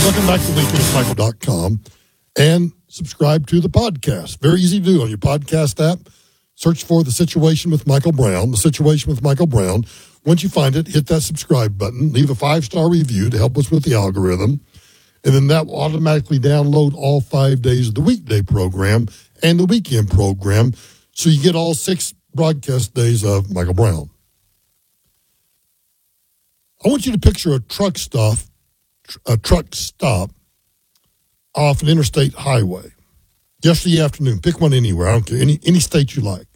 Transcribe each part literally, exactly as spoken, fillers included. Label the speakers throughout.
Speaker 1: Welcome back to Lincoln Cycle dot com and subscribe to the podcast. Very easy to do on your podcast app. Search for The Situation with Michael Brown, The Situation with Michael Brown. Once you find it, hit that subscribe button. Leave a five-star review to help us with the algorithm. And then that will automatically download all five days of the weekday program and the weekend program, so you get all six broadcast days of Michael Brown. I want you to picture a truck stop, a truck stop off an interstate highway. Yesterday afternoon, pick one anywhere, I don't care, any, any state you like.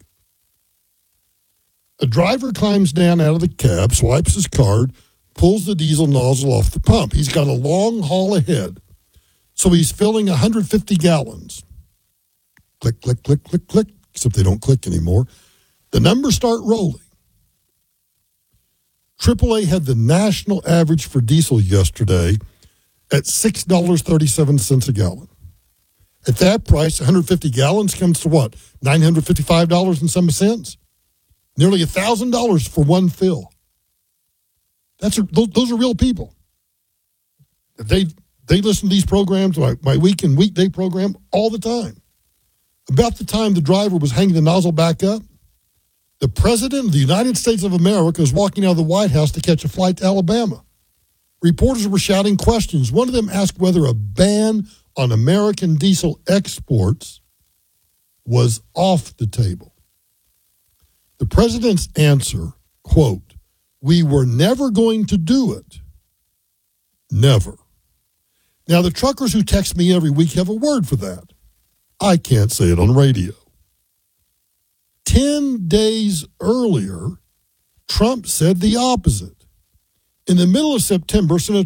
Speaker 1: A driver climbs down out of the cab, swipes his card, pulls the diesel nozzle off the pump. He's got a long haul ahead, so he's filling one hundred fifty gallons. Click, click, click, click, click, except they don't click anymore. The numbers start rolling. triple A had the national average for diesel yesterday at six dollars and thirty-seven cents a gallon. At that price, one hundred fifty gallons comes to what? nine hundred fifty-five dollars and some cents? Nearly one thousand dollars for one fill. That's a, those are real people. They they listen to these programs, my, my week and weekday program, all the time. About the time the driver was hanging the nozzle back up, the President of the United States of America was walking out of the White House to catch a flight to Alabama. Reporters were shouting questions. One of them asked whether a ban on American diesel exports was off the table. The president's answer, quote, "We were never going to do it." Never. Now, the truckers who text me every week have a word for that. I can't say it on radio. Ten days earlier, Trump said the opposite. In the middle of September, Senator